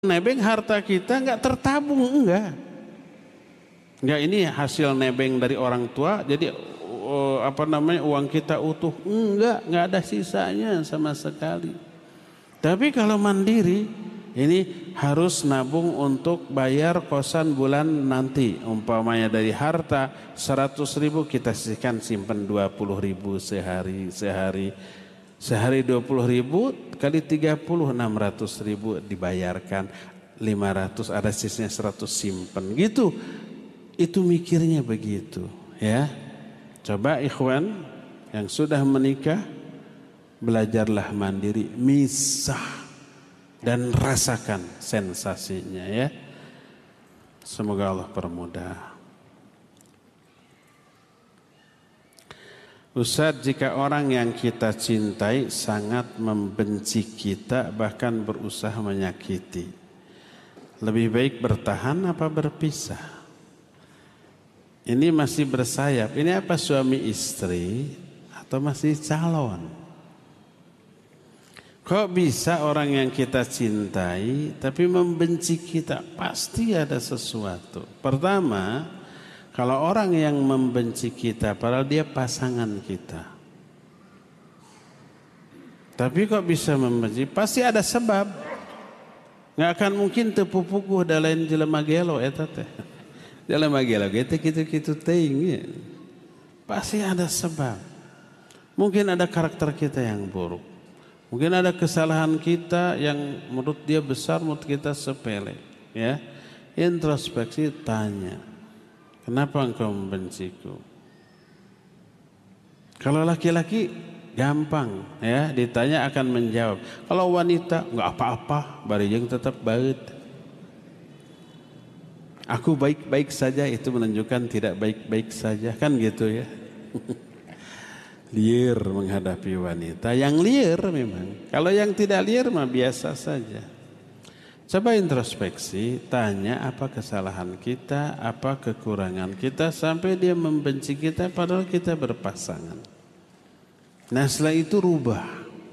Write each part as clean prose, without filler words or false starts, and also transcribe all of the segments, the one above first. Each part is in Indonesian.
nebeng harta kita nggak tertabung, enggak ini hasil nebeng dari orang tua jadi uang kita utuh, enggak ada sisanya sama sekali. Tapi kalau mandiri ini harus nabung untuk bayar kosan bulan nanti. Umpamanya dari harta 100.000 kita sisihkan simpan 20.000 sehari 20.000 kali 30 600.000 dibayarkan, 500 ada sisanya 100 simpen gitu. Itu mikirnya begitu ya. Coba ikhwan yang sudah menikah belajarlah mandiri, misah dan rasakan sensasinya ya. Semoga Allah permudah. Ustaz, jika orang yang kita cintai sangat membenci kita, bahkan berusaha menyakiti, lebih baik bertahan apa berpisah? Ini masih bersayap. Ini apa suami istri atau masih calon? Kok bisa orang yang kita cintai tapi membenci kita? Pasti ada sesuatu. Pertama, kalau orang yang membenci kita padahal dia pasangan kita, tapi kok bisa membenci? Pasti ada sebab. Nggak akan mungkin tepupukuh dalain jelema gelo eta teh. Jelema gelo gitu teuing. Pasti ada sebab. Mungkin ada karakter kita yang buruk. Mungkin ada kesalahan kita yang menurut dia besar, menurut kita sepele, ya. Introspeksi, tanya. Kenapa engkau membenciku? Kalau laki-laki gampang ya, ditanya akan menjawab. Kalau wanita nggak apa-apa, barijeng tetap baik. Aku baik-baik saja, itu menunjukkan tidak baik-baik saja, kan gitu ya. Liar menghadapi wanita, yang liar memang. Kalau yang tidak liar mah biasa saja. Coba introspeksi, tanya apa kesalahan kita, apa kekurangan kita sampai dia membenci kita padahal kita berpasangan. Nah setelah itu rubah.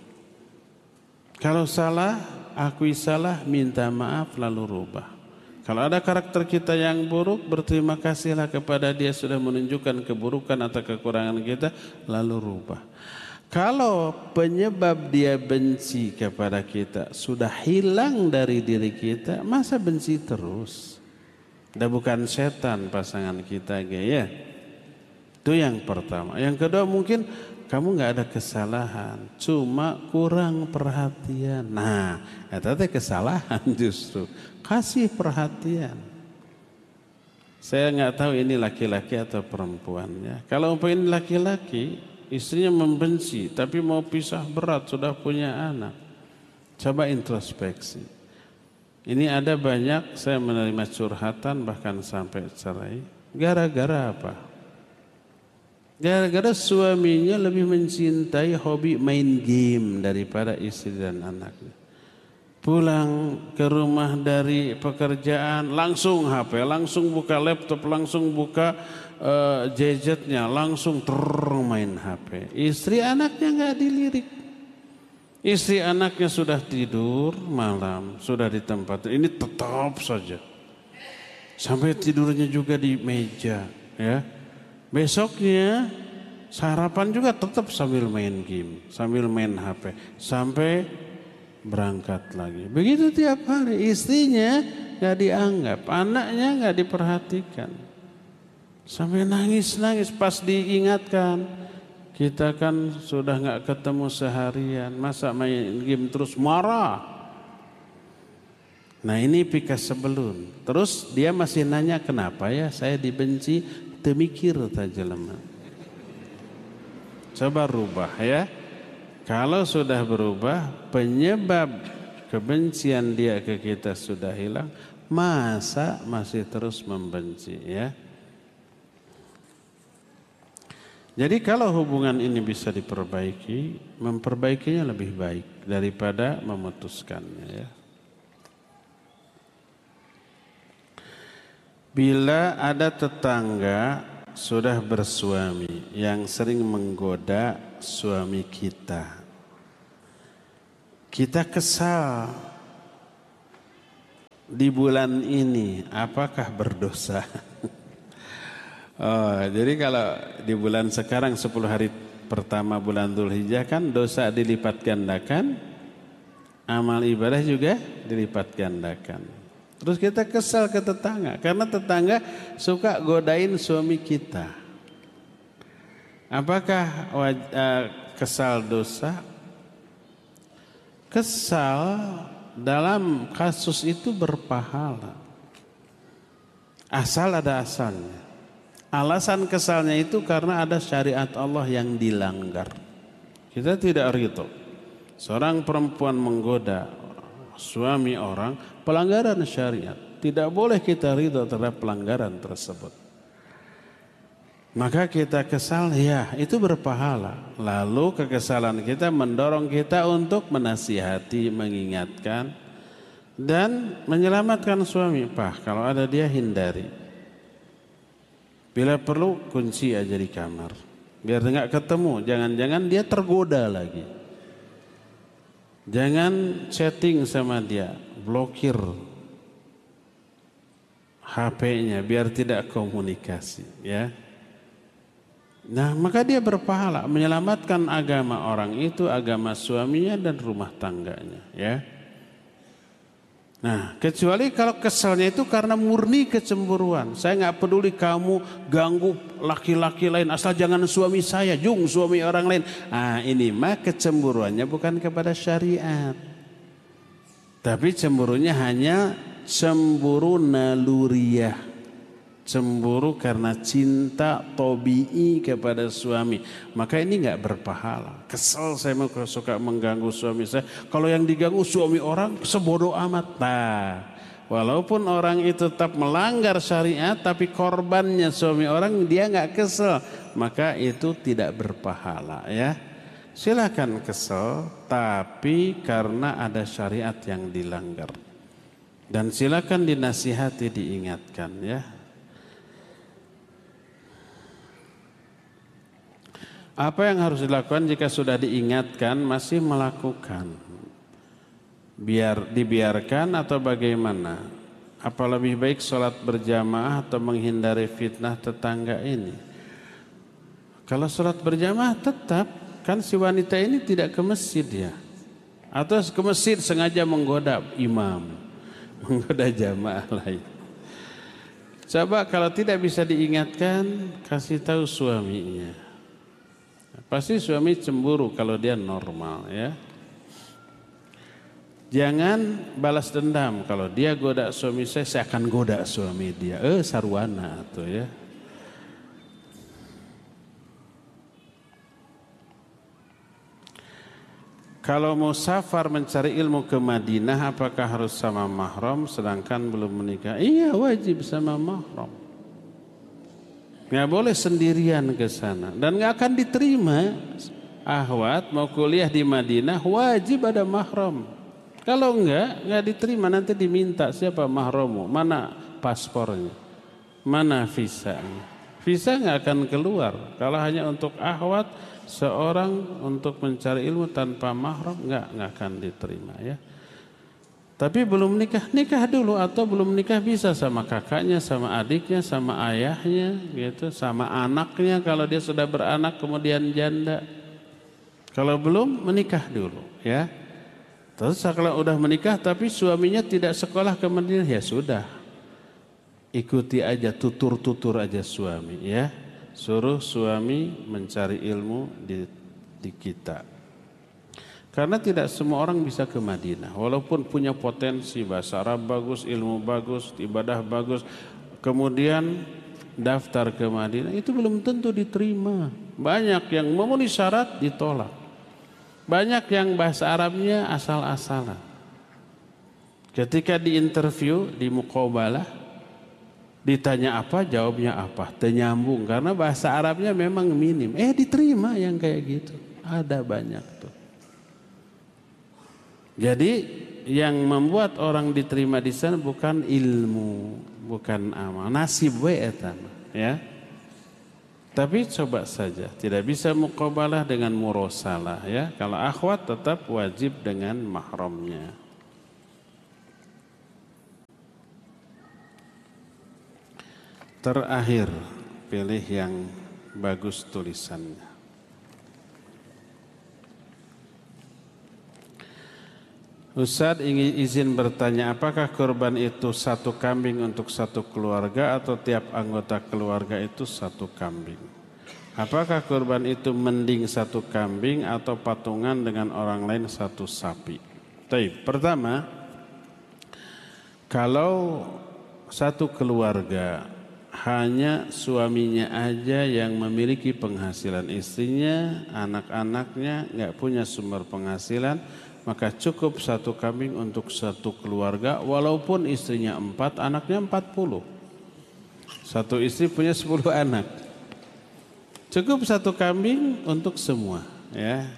Kalau salah, akui salah, minta maaf lalu rubah. Kalau ada karakter kita yang buruk, berterima kasihlah kepada dia sudah menunjukkan keburukan atau kekurangan kita lalu rubah. Kalau penyebab dia benci kepada kita sudah hilang dari diri kita, masa benci terus? Dah bukan setan pasangan kita, ya. Itu yang pertama. Yang kedua, mungkin kamu nggak ada kesalahan, cuma kurang perhatian. Nah, itu kesalahan justru. Kasih perhatian. Saya nggak tahu ini laki-laki atau perempuan ya. Kalau ini laki-laki, istrinya membenci, tapi mau pisah berat, sudah punya anak. Coba introspeksi. Ini ada banyak saya menerima curhatan bahkan sampai cerai. Gara-gara apa? Gara-gara suaminya lebih mencintai hobi main game daripada istri dan anaknya. Pulang ke rumah dari pekerjaan, langsung HP, langsung buka laptop, langsung buka gadgetnya, langsung main HP. Istri anaknya nggak dilirik. Istri anaknya sudah tidur malam, sudah di tempat ini tetap saja. Sampai tidurnya juga di meja, ya. Besoknya sarapan juga tetap sambil main game, sambil main HP, sampai berangkat lagi. Begitu tiap hari. Istrinya nggak dianggap, anaknya nggak diperhatikan. Sampai nangis-nangis pas diingatkan, kita kan sudah nggak ketemu seharian, masa main game terus, marah. Nah ini pikas sebelum. Terus dia masih nanya kenapa ya saya dibenci, temikir saja lemah. Coba rubah ya. Kalau sudah berubah, penyebab kebencian dia ke kita sudah hilang, masa masih terus membenci ya. Jadi kalau hubungan ini bisa diperbaiki, memperbaikinya lebih baik daripada memutuskannya ya. Bila ada tetangga sudah bersuami yang sering menggoda suami kita, kita kesal. di bulan ini apakah berdosa? Oh, jadi kalau di bulan sekarang 10 hari pertama bulan Dzulhijjah kan dosa dilipat gandakan, amal ibadah juga dilipat gandakan. Terus kita kesal ke tetangga karena tetangga suka godain suami kita. Apakah kesal dosa? Kesal dalam kasus itu berpahala. Asal ada asalnya. Alasan kesalnya itu karena ada syariat Allah yang dilanggar. Kita tidak ridho. Seorang perempuan menggoda suami orang, pelanggaran syariat. Tidak boleh kita ridho terhadap pelanggaran tersebut. Maka kita kesal, ya itu berpahala. Lalu kekesalan kita mendorong kita untuk menasihati, mengingatkan dan menyelamatkan suami. Pak, kalau ada dia hindari. Bila perlu kunci aja di kamar. Biar nggak ketemu, jangan-jangan dia tergoda lagi. Jangan chatting sama dia, blokir HP-nya biar tidak komunikasi, ya. Nah, maka dia berpahala menyelamatkan agama orang itu, agama suaminya dan rumah tangganya, ya. Nah, kecuali kalau kesalnya itu karena murni kecemburuan. Saya nggak peduli kamu ganggu laki-laki lain, asal jangan suami saya, jung suami orang lain. Ah, ini mah kecemburuannya bukan kepada syariat. Tapi cemburunya hanya cemburu naluriah. Cemburu karena cinta tobi'i kepada suami. Maka ini nggak berpahala. Kesel saya suka mengganggu suami saya. Kalau yang diganggu suami orang sebodoh amat. Nah, walaupun orang itu tetap melanggar syariat, tapi korbannya suami orang dia nggak kesel. Maka itu tidak berpahala, ya. Silakan kesel, tapi karena ada syariat yang dilanggar. Dan silakan dinasihati, diingatkan, ya. Apa yang harus dilakukan jika sudah diingatkan masih melakukan? Dibiarkan atau bagaimana? Apa lebih baik sholat berjamaah atau menghindari fitnah tetangga ini? Kalau sholat berjamaah tetap, kan si wanita ini tidak ke masjid ya. Atau ke masjid sengaja menggoda imam, menggoda jamaah lain. Coba kalau tidak bisa diingatkan, kasih tahu suaminya. Pasti suami cemburu kalau dia normal, ya. Jangan balas dendam. Kalau dia goda suami saya akan goda suami dia. Sarwana tuh, ya. Kalau mau safar mencari ilmu ke Madinah, apakah harus sama mahram sedangkan belum menikah? Iya, wajib sama mahram. Nggak boleh sendirian ke sana dan nggak akan diterima. Ahwat mau kuliah di Madinah wajib ada mahram. Kalau nggak diterima, nanti diminta siapa mahrammu, mana paspornya, mana visanya. Visa nggak akan keluar kalau hanya untuk ahwat. Seorang untuk mencari ilmu tanpa mahram nggak akan diterima, ya. Tapi belum nikah dulu, atau belum nikah bisa sama kakaknya, sama adiknya, sama ayahnya, gitu, sama anaknya kalau dia sudah beranak kemudian janda. Kalau belum, menikah dulu, ya. Terus kalau udah menikah tapi suaminya tidak sekolah ke Madinah, ya sudah, ikuti aja, tutur aja suami, ya. Suruh suami mencari ilmu di kita. Karena tidak semua orang bisa ke Madinah. Walaupun punya potensi, bahasa Arab bagus, ilmu bagus, ibadah bagus, kemudian daftar ke Madinah, itu belum tentu diterima. Banyak yang memenuhi syarat ditolak. Banyak yang bahasa Arabnya asal-asalan. Ketika diinterview, di muqabalah, ditanya apa, jawabnya apa, ternyambung. Karena bahasa Arabnya memang minim. Diterima yang kayak gitu. Ada banyak tuh. Jadi yang membuat orang diterima di sana bukan ilmu, bukan amal, nasib we eta, ya. Tapi coba saja, tidak bisa muqabalah dengan murosalah, ya. Kalau akhwat tetap wajib dengan mahramnya. terakhir, pilih yang bagus tulisannya. Ustadz ingin izin bertanya, apakah kurban itu satu kambing untuk satu keluarga atau tiap anggota keluarga itu satu kambing? Apakah kurban itu mending satu kambing atau patungan dengan orang lain satu sapi? Baik, pertama, kalau satu keluarga hanya suaminya aja yang memiliki penghasilan, istrinya, anak-anaknya nggak punya sumber penghasilan, maka cukup satu kambing untuk satu keluarga, walaupun istrinya 4, anaknya 40. Satu istri punya 10 anak. Cukup satu kambing untuk semua, ya.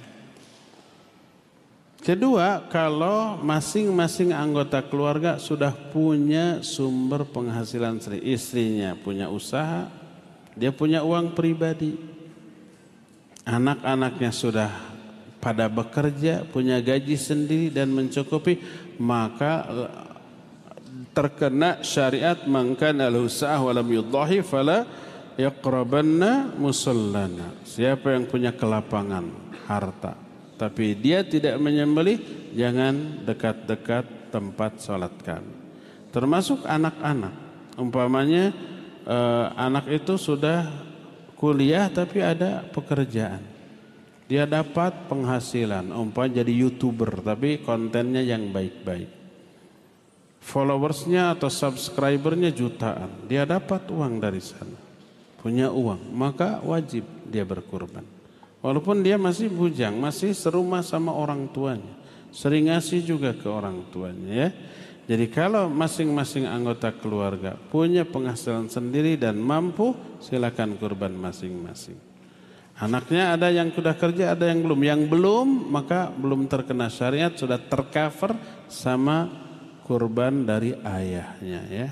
Kedua, kalau masing-masing anggota keluarga sudah punya sumber penghasilan sendiri, istrinya punya usaha, dia punya uang pribadi, anak-anaknya sudah pada bekerja, punya gaji sendiri dan mencukupi, maka terkena syariat man kana lahu sa'ah wa lam yudhahi fala yaqrabanna musallana. Siapa yang punya kelapangan harta tapi dia tidak menyembelih, jangan dekat-dekat tempat salat kami. Termasuk anak-anak. Umpamanya anak itu sudah kuliah tapi ada pekerjaan, dia dapat penghasilan, umpamanya jadi YouTuber tapi kontennya yang baik-baik, followersnya atau subscribernya jutaan, dia dapat uang dari sana, punya uang, maka wajib dia berkurban. Walaupun dia masih bujang, masih serumah sama orang tuanya, sering ngasih juga ke orang tuanya, ya. Jadi kalau masing-masing anggota keluarga punya penghasilan sendiri dan mampu, silakan kurban masing-masing. Anaknya ada yang sudah kerja, ada yang belum. Yang belum, maka belum terkena syariat, sudah tercover sama kurban dari ayahnya, ya.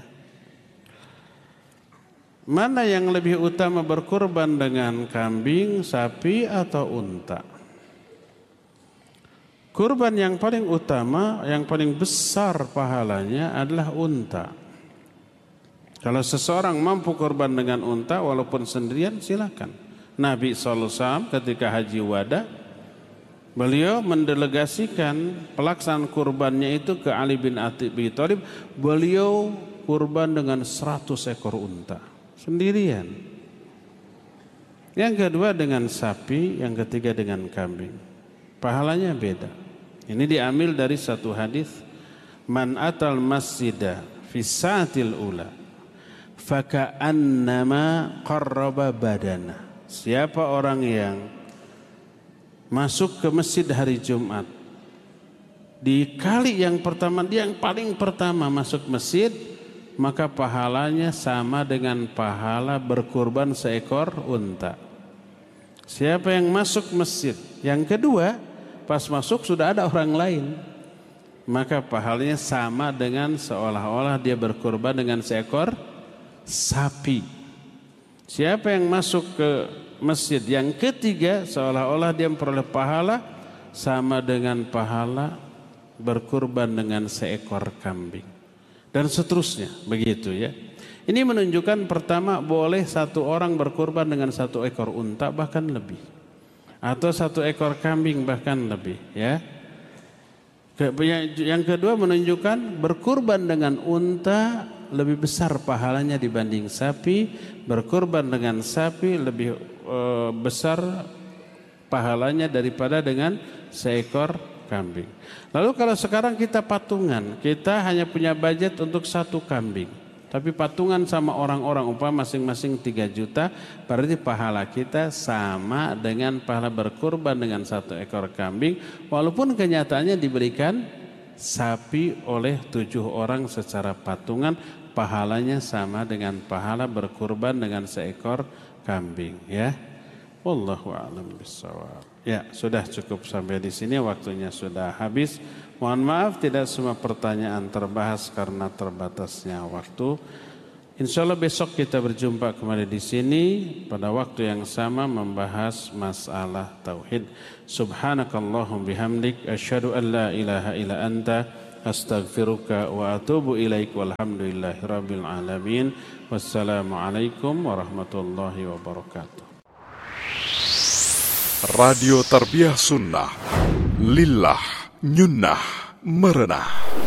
Mana yang lebih utama berkurban dengan kambing, sapi, atau unta? Kurban yang paling utama, yang paling besar pahalanya adalah unta. Kalau seseorang mampu kurban dengan unta, walaupun sendirian, silakan. Nabi SAW ketika haji wada, beliau mendelegasikan pelaksanaan kurbannya itu ke Ali bin Abi Thalib. Beliau kurban dengan 100 ekor unta sendirian. Yang kedua dengan sapi, yang ketiga dengan kambing. Pahalanya beda. Ini diambil dari satu hadis, man atal masjidah fi sa'atil ula faka'annama qarraba badana. Siapa orang yang masuk ke masjid hari Jumat, di kali yang pertama, dia yang paling pertama masuk masjid, maka pahalanya sama dengan pahala berkurban seekor unta. Siapa yang masuk masjid yang kedua, pas masuk sudah ada orang lain, maka pahalanya sama dengan seolah-olah dia berkurban dengan seekor sapi. Siapa yang masuk ke masjid yang ketiga, seolah-olah dia memperoleh pahala sama dengan pahala berkurban dengan seekor kambing. Dan seterusnya, begitu, ya. Ini menunjukkan pertama, boleh satu orang berkurban dengan satu ekor unta bahkan lebih, atau satu ekor kambing bahkan lebih, ya. Yang kedua menunjukkan berkurban dengan unta lebih besar pahalanya dibanding sapi, berkurban dengan sapi lebih besar pahalanya daripada dengan seekor kambing. Lalu kalau sekarang kita patungan, kita hanya punya budget untuk satu kambing, tapi patungan sama orang-orang, umpama masing-masing 3 juta, berarti pahala kita sama dengan pahala berkurban dengan satu ekor kambing, walaupun kenyataannya diberikan sapi oleh 7 orang secara patungan, pahalanya sama dengan pahala berkurban dengan seekor kambing, ya. Wallahu a'lam bishawab. Ya, sudah cukup sampai di sini, waktunya sudah habis. Mohon maaf tidak semua pertanyaan terbahas karena terbatasnya waktu. Insyaallah besok kita berjumpa kembali di sini pada waktu yang sama membahas masalah tauhid. Subhanakallahumma bihamdik asyhadu an la ilaha illa anta astaghfiruka wa atubu ilaik walhamdulillahi rabbil alamin. Wassalamualaikum warahmatullahi wabarakatuh. Radio Tarbiyah Sunnah, lillah, nyunnah, merenah.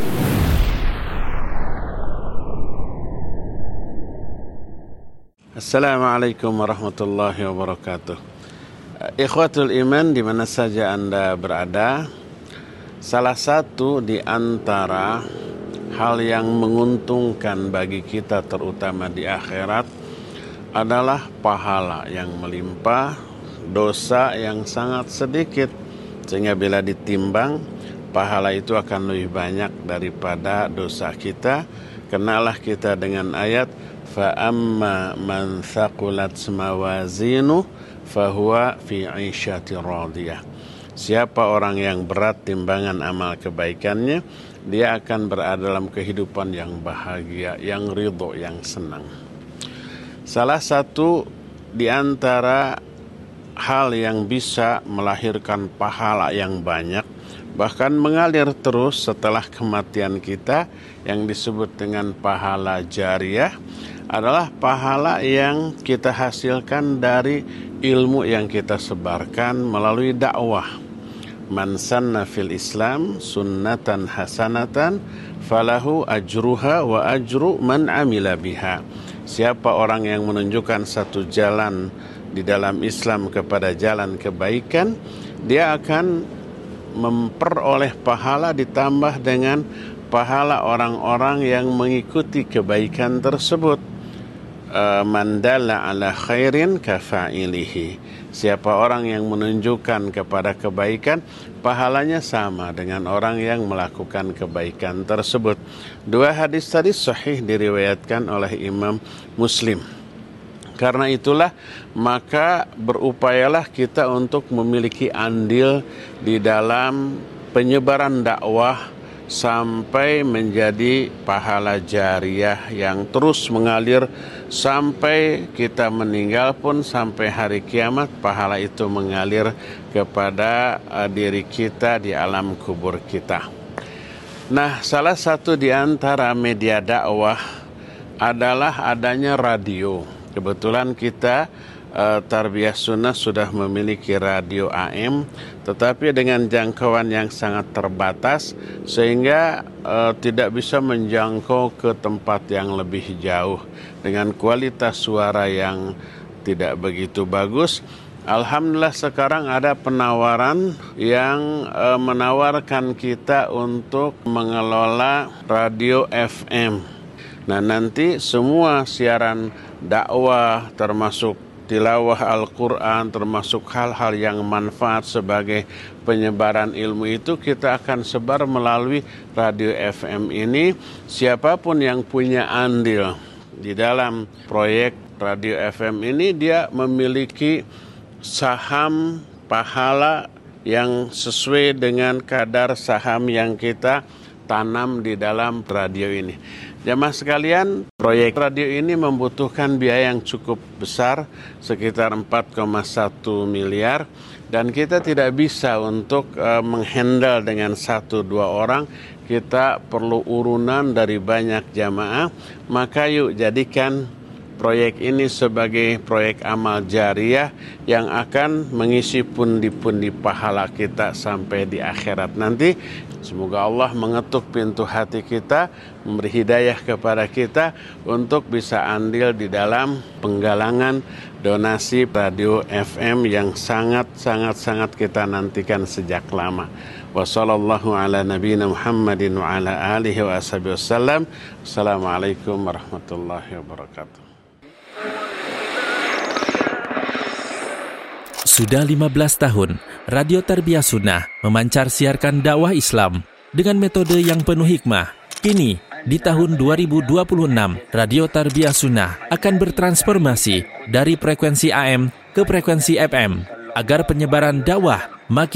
Assalamualaikum warahmatullahi wabarakatuh. Ikhwatul iman, di mana saja Anda berada, salah satu di antara hal yang menguntungkan bagi kita terutama di akhirat adalah pahala yang melimpah, dosa yang sangat sedikit, sehingga bila ditimbang pahala itu akan lebih banyak daripada dosa kita. Kenalah kita dengan ayat fa amma man thaqulat mawazinu fahuwa fi 'ishatin radiyah. Siapa orang yang berat timbangan amal kebaikannya, dia akan berada dalam kehidupan yang bahagia, yang ridho, yang senang. Salah satu di antara hal yang bisa melahirkan pahala yang banyak, bahkan mengalir terus setelah kematian kita, yang disebut dengan pahala jariyah, adalah pahala yang kita hasilkan dari ilmu yang kita sebarkan melalui dakwah. Man sanna fil Islam sunnatan hasanatan falahu ajruha wa ajru man amila biha. Siapa orang yang menunjukkan satu jalan di dalam Islam kepada jalan kebaikan, dia akan memperoleh pahala ditambah dengan pahala orang-orang yang mengikuti kebaikan tersebut. Man dalla ala khairin kafa'ilihi. Siapa orang yang menunjukkan kepada kebaikan, pahalanya sama dengan orang yang melakukan kebaikan tersebut. Dua hadis tadi sahih diriwayatkan oleh Imam Muslim. Karena itulah maka berupayalah kita untuk memiliki andil di dalam penyebaran dakwah sampai menjadi pahala jariyah yang terus mengalir sampai kita meninggal pun, sampai hari kiamat pahala itu mengalir kepada diri kita di alam kubur kita. Nah, salah satu di antara media dakwah adalah adanya radio. Kebetulan kita Tarbiyah Sunnah sudah memiliki radio AM, tetapi dengan jangkauan yang sangat terbatas sehingga tidak bisa menjangkau ke tempat yang lebih jauh dengan kualitas suara yang tidak begitu bagus. Alhamdulillah sekarang ada penawaran yang menawarkan kita untuk mengelola radio FM. Nah, nanti semua siaran dakwah termasuk tilawah Al-Quran, termasuk hal-hal yang manfaat sebagai penyebaran ilmu itu kita akan sebar melalui radio FM ini. Siapapun yang punya andil di dalam proyek radio FM ini, dia memiliki saham pahala yang sesuai dengan kadar saham yang kita tanam di dalam radio ini. Jamaah sekalian, proyek radio ini membutuhkan biaya yang cukup besar, sekitar 4,1 miliar, dan kita tidak bisa untuk menghandle dengan 1-2 orang. Kita perlu urunan dari banyak jamaah. Maka yuk jadikan proyek ini sebagai proyek amal jariyah yang akan mengisi pundi-pundi pahala kita sampai di akhirat nanti. Semoga Allah mengetuk pintu hati kita, memberi hidayah kepada kita untuk bisa andil di dalam penggalangan donasi radio FM yang sangat kita nantikan sejak lama. Wassallallahu ala nabiyina Muhammadin wa ala alihi wa ashabihi wasallam. Assalamualaikum warahmatullahi wabarakatuh. Sudah 15 tahun, Radio Tarbiyah Sunnah memancar siarkan dakwah Islam dengan metode yang penuh hikmah. Kini, di tahun 2026, Radio Tarbiyah Sunnah akan bertransformasi dari frekuensi AM ke frekuensi FM agar penyebaran dakwah makin